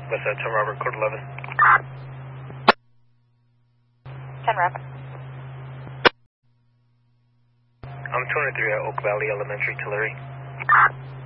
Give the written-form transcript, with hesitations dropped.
Westside 10 Robert, code 11. 10 Robert. I'm 203 at Oak Valley Elementary, Tulare.